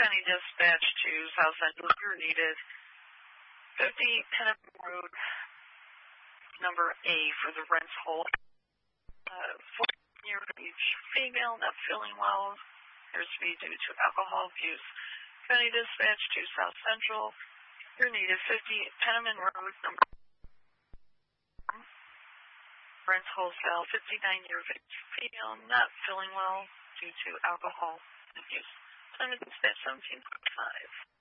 County Dispatch to South Central, you're needed. 50 Hennepin Road, number A for the rents hold. 14-year age female, not feeling well. Appears to be due to alcohol abuse. County Dispatch to South Central, you're needed. 50 Penniman Road, number rents wholesale. 59-year age female, not feeling well due to alcohol abuse. Time to dispatch 17.5.